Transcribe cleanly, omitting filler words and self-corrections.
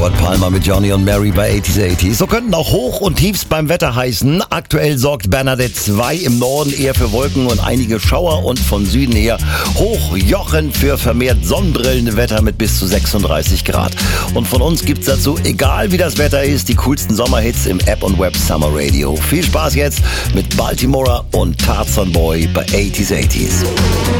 Robert Palmer mit Johnny und Mary bei 80s. So könnten auch Hoch- und Tiefs beim Wetter heißen. Aktuell sorgt Bernadette 2 im Norden eher für Wolken und einige Schauer und von Süden her Hochjochen für vermehrt Sonnenbrillenwetter mit bis zu 36 Grad. Und von uns gibt's dazu, egal wie das Wetter ist, die coolsten Sommerhits im App und Web Summer Radio. Viel Spaß jetzt mit Baltimora und Tarzan Boy bei 80s.